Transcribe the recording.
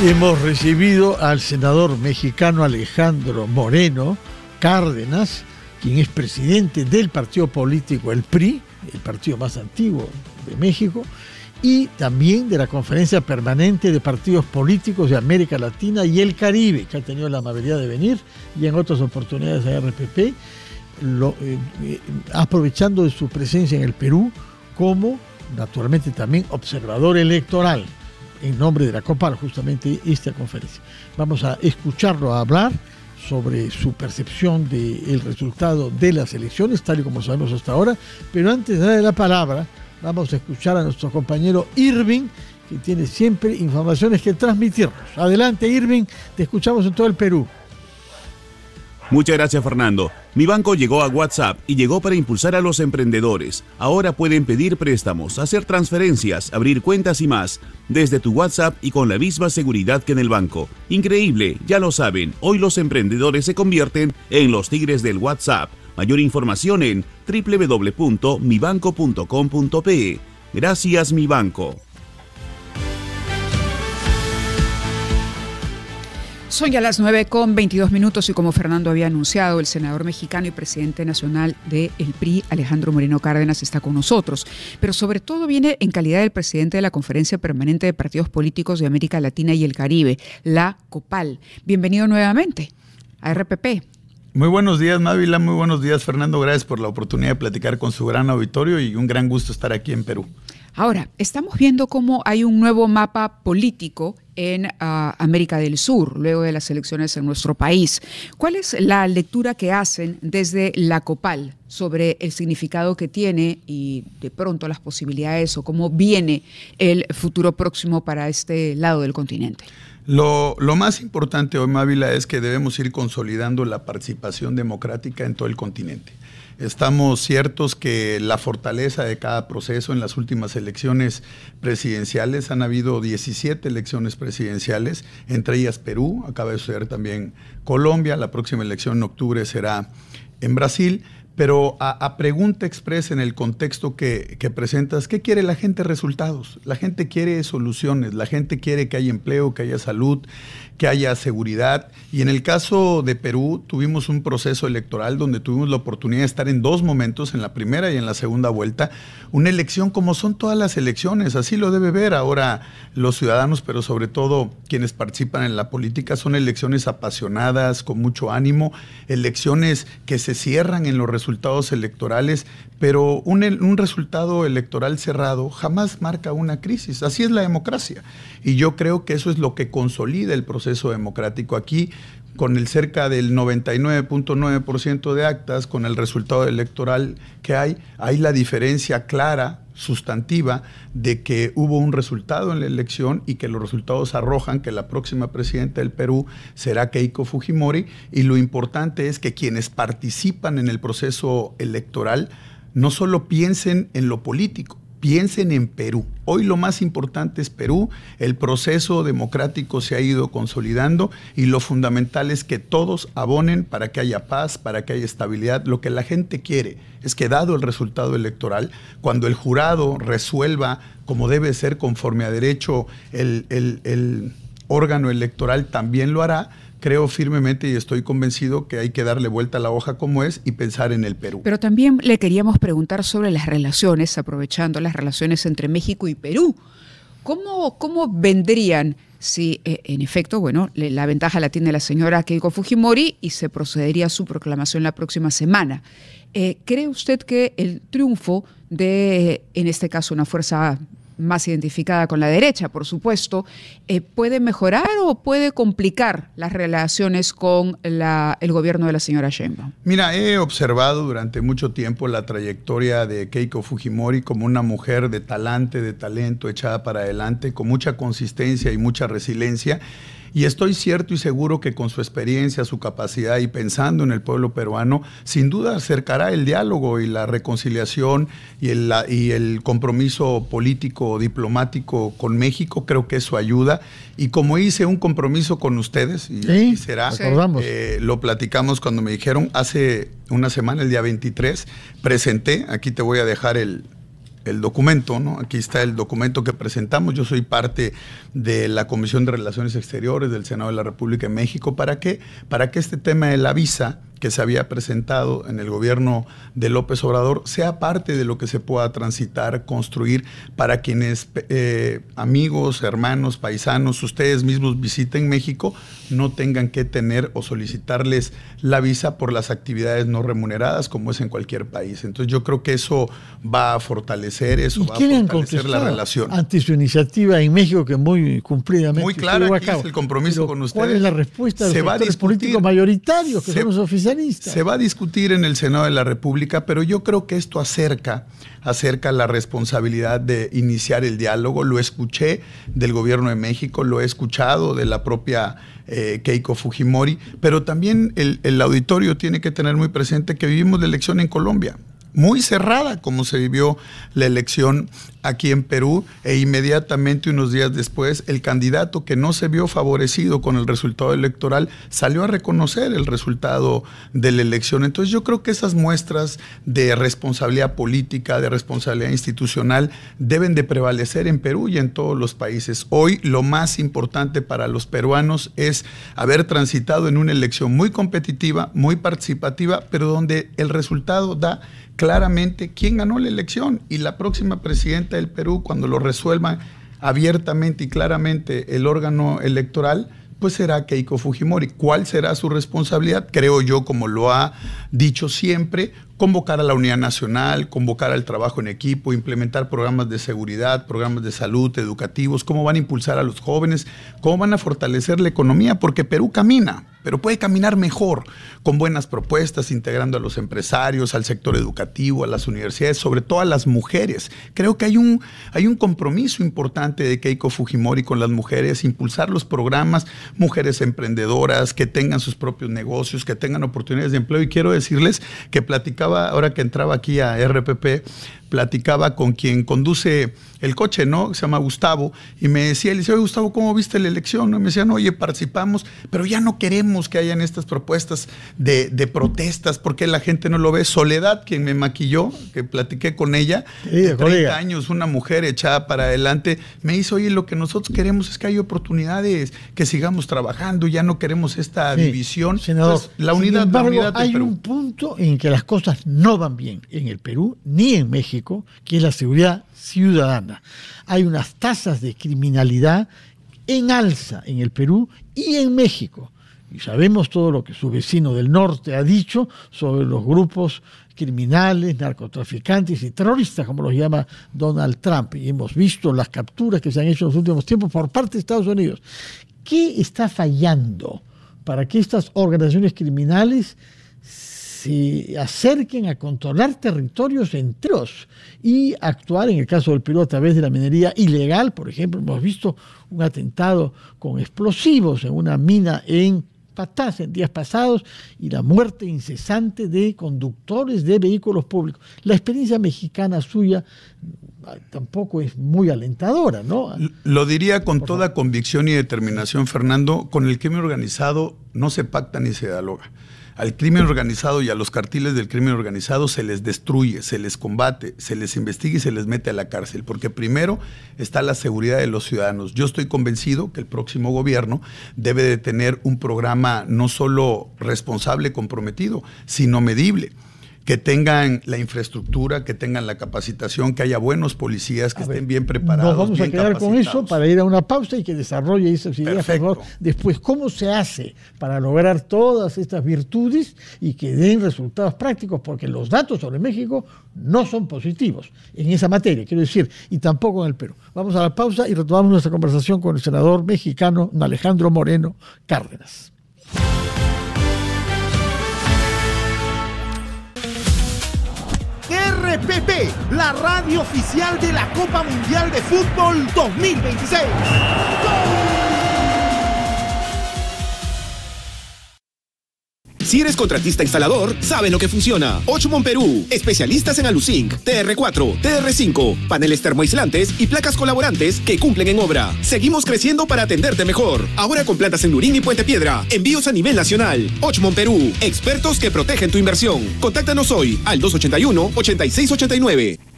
Hemos recibido al senador mexicano Alejandro Moreno Cárdenas, quien es presidente del partido político el PRI, el partido más antiguo de México, y también de la Conferencia Permanente de Partidos Políticos de América Latina y el Caribe, que ha tenido la amabilidad de venir, y en otras oportunidades a RPP, aprovechando de su presencia en el Perú como, naturalmente, también observador electoral, en nombre de la COPAL, justamente esta conferencia. Vamos a escucharlo hablar sobre su percepción del resultado de las elecciones, tal y como sabemos hasta ahora, pero antes de darle la palabra, vamos a escuchar a nuestro compañero Irving, que tiene siempre informaciones que transmitirnos. Adelante, Irving, te escuchamos en todo el Perú. Muchas gracias, Fernando. Mi banco llegó a WhatsApp y llegó para impulsar a los emprendedores. Ahora pueden pedir préstamos, hacer transferencias, abrir cuentas y más, desde tu WhatsApp y con la misma seguridad que en el banco. Increíble, ya lo saben, hoy los emprendedores se convierten en los tigres del WhatsApp. Mayor información en www.mibanco.com.pe. Gracias, mi banco. Son ya las 9:22 y como Fernando había anunciado, el senador mexicano y presidente nacional del PRI, Alejandro Moreno Cárdenas, está con nosotros. Pero sobre todo viene en calidad del presidente de la Conferencia Permanente de Partidos Políticos de América Latina y el Caribe, la COPAL. Bienvenido nuevamente a RPP. Muy buenos días, Mávila. Muy buenos días, Fernando. Gracias por la oportunidad de platicar con su gran auditorio y un gran gusto estar aquí en Perú. Ahora, estamos viendo cómo hay un nuevo mapa político en América del Sur, luego de las elecciones en nuestro país. ¿Cuál es la lectura que hacen desde la COPAL sobre el significado que tiene y de pronto las posibilidades o cómo viene el futuro próximo para este lado del continente? Lo más importante hoy, Mávila, es que debemos ir consolidando la participación democrática en todo el continente. Estamos ciertos que la fortaleza de cada proceso en las últimas elecciones presidenciales, han habido 17 elecciones presidenciales, entre ellas Perú, acaba de suceder también Colombia, la próxima elección en octubre será en Brasil. Pero a pregunta expresa en el contexto que presentas, ¿qué quiere la gente? Resultados. La gente quiere soluciones, la gente quiere que haya empleo, que haya salud, que haya seguridad. Y en el caso de Perú tuvimos un proceso electoral donde tuvimos la oportunidad de estar en dos momentos, en la primera y en la segunda vuelta, una elección como son todas las elecciones, así lo debe ver ahora los ciudadanos, pero sobre todo quienes participan en la política, son elecciones apasionadas, con mucho ánimo, elecciones que se cierran en los resultados electorales, pero un resultado electoral cerrado jamás marca una crisis. Así es la democracia. Y yo creo que eso es lo que consolida el proceso democrático. Aquí, con el cerca del 99.9% de actas, con el resultado electoral que hay la diferencia clara, sustantiva, de que hubo un resultado en la elección y que los resultados arrojan que la próxima presidenta del Perú será Keiko Fujimori, y lo importante es que quienes participan en el proceso electoral no solo piensen en lo político, piensen en Perú. Hoy lo más importante es Perú, el proceso democrático se ha ido consolidando y lo fundamental es que todos abonen para que haya paz, para que haya estabilidad. Lo que la gente quiere es que, dado el resultado electoral, cuando el jurado resuelva como debe ser conforme a derecho, el órgano electoral también lo hará. Creo firmemente y estoy convencido que hay que darle vuelta a la hoja como es y pensar en el Perú. Pero también le queríamos preguntar sobre las relaciones, aprovechando las relaciones entre México y Perú. ¿Cómo vendrían si, en efecto, bueno, la ventaja la tiene la señora Keiko Fujimori y se procedería a su proclamación la próxima semana? ¿Cree usted que el triunfo de, en este caso, una fuerza más identificada con la derecha, por supuesto, puede mejorar o puede complicar las relaciones con el gobierno de la señora Sheinbaum? Mira, he observado durante mucho tiempo la trayectoria de Keiko Fujimori como una mujer de talante, de talento, echada para adelante, con mucha consistencia y mucha resiliencia. Y estoy cierto y seguro que con su experiencia, su capacidad y pensando en el pueblo peruano, sin duda acercará el diálogo y la reconciliación y el compromiso político diplomático con México. Creo que eso ayuda. Y como hice un compromiso con ustedes, y será, lo platicamos cuando me dijeron hace una semana, el día 23, presenté, aquí te voy a dejar el el documento, ¿no? Aquí está el documento que presentamos. Yo soy parte de la Comisión de Relaciones Exteriores del Senado de la República de México. ¿Para qué? Para que este tema de la visa que se había presentado en el gobierno de López Obrador sea parte de lo que se pueda transitar, construir para quienes, amigos, hermanos, paisanos, ustedes mismos visiten México, no tengan que tener o solicitarles la visa por las actividades no remuneradas como es en cualquier país. Entonces yo creo que eso va a fortalecer eso, va a fortalecer la relación. Ante su iniciativa en México, que muy cumplidamente muy claro, aquí es el compromiso con ustedes. ¿Cuál es la respuesta de los sectores políticos mayoritarios, que son los oficialistas? Se va a discutir en el Senado de la República, pero yo creo que esto acerca la responsabilidad de iniciar el diálogo. Lo escuché del gobierno de México, lo he escuchado de la propia Keiko Fujimori, pero también el auditorio tiene que tener muy presente que vivimos la elección en Colombia, muy cerrada como se vivió la elección aquí en Perú, e inmediatamente unos días después el candidato que no se vio favorecido con el resultado electoral salió a reconocer el resultado de la elección. Entonces yo creo que esas muestras de responsabilidad política, de responsabilidad institucional deben de prevalecer en Perú y en todos los países. Hoy lo más importante para los peruanos es haber transitado en una elección muy competitiva, muy participativa, pero donde el resultado da claramente quién ganó la elección, y la próxima presidenta del Perú, cuando lo resuelva abiertamente y claramente el órgano electoral, pues será Keiko Fujimori. ¿Cuál será su responsabilidad? Creo yo, como lo ha dicho siempre, convocar a la unidad nacional, convocar al trabajo en equipo, implementar programas de seguridad, programas de salud, educativos, cómo van a impulsar a los jóvenes, cómo van a fortalecer la economía, porque Perú camina, pero puede caminar mejor, con buenas propuestas, integrando a los empresarios, al sector educativo, a las universidades, sobre todo a las mujeres. Creo que hay un compromiso importante de Keiko Fujimori con las mujeres, impulsar los programas, mujeres emprendedoras, que tengan sus propios negocios, que tengan oportunidades de empleo. Y quiero decirles que platicaba, ahora que entraba aquí a RPP, platicaba con quien conduce el coche, ¿no? Se llama Gustavo, y me decía, le decía, oye, Gustavo, ¿cómo viste la elección? ¿No? Y me decían, oye, participamos, pero ya no queremos que hayan estas propuestas de protestas, porque la gente no lo ve. Soledad, quien me maquilló, que platiqué con ella, de 30 años, una mujer echada para adelante, me dice, oye, lo que nosotros queremos es que haya oportunidades, que sigamos trabajando, ya no queremos esta división. Senador, entonces, la unidad, sin embargo, la unidad hay un punto en que las cosas no van bien en el Perú ni en México, que es la seguridad ciudadana. Hay unas tasas de criminalidad en alza en el Perú y en México. Y sabemos todo lo que su vecino del norte ha dicho sobre los grupos criminales, narcotraficantes y terroristas, como los llama Donald Trump. Y hemos visto las capturas que se han hecho en los últimos tiempos por parte de Estados Unidos. ¿Qué está fallando para que estas organizaciones criminales se acerquen a controlar territorios enteros y actuar, en el caso del Perú, a través de la minería ilegal? Por ejemplo, hemos visto un atentado con explosivos en una mina en Patás en días pasados, y la muerte incesante de conductores de vehículos públicos. La experiencia mexicana suya tampoco es muy alentadora, ¿no? Lo diría con toda convicción y determinación, Fernando, con el crimen organizado no se pacta ni se dialoga. Al crimen organizado y a los carteles del crimen organizado se les destruye, se les combate, se les investiga y se les mete a la cárcel, porque primero está la seguridad de los ciudadanos. Yo estoy convencido que el próximo gobierno debe de tener un programa no solo responsable, comprometido, sino medible. Que tengan la infraestructura, que tengan la capacitación, que haya buenos policías, que estén bien preparados. Nos vamos a quedar con eso para ir a una pausa y que desarrolle esas ideas. Perfecto. Después, ¿cómo se hace para lograr todas estas virtudes y que den resultados prácticos? Porque los datos sobre México no son positivos en esa materia, quiero decir, y tampoco en el Perú. Vamos a la pausa y retomamos nuestra conversación con el senador mexicano Alejandro Moreno Cárdenas. RPP, la radio oficial de la Copa Mundial de Fútbol 2026. ¡Gol! Si eres contratista instalador, sabe lo que funciona. Ochmon Perú, especialistas en Aluzinc, TR4, TR5, paneles termoaislantes y placas colaborantes que cumplen en obra. Seguimos creciendo para atenderte mejor. Ahora con plantas en Lurín y Puente Piedra. Envíos a nivel nacional. Ochmon Perú, expertos que protegen tu inversión. Contáctanos hoy al 281-8689.